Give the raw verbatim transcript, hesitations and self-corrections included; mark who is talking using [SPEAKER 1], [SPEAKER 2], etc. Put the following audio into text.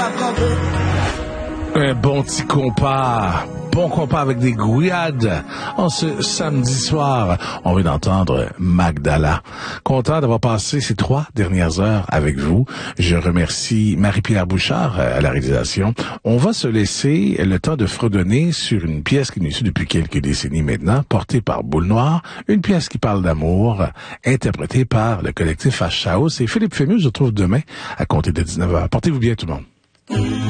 [SPEAKER 1] Un bon petit compas, bon compas avec des gouillades. En ce samedi soir, on vient d'entendre Magdala. Content d'avoir passé ces trois dernières heures avec vous. Je remercie Marie-Pierre Bouchard à la réalisation. On va se laisser le temps de fredonner sur une pièce qui nous suit depuis quelques décennies maintenant, portée par Boule Noire, une pièce qui parle d'amour, interprétée par le collectif H-House. Et Philippe Fémus se retrouve demain à compter de dix-neuf heures. Portez-vous bien tout le monde.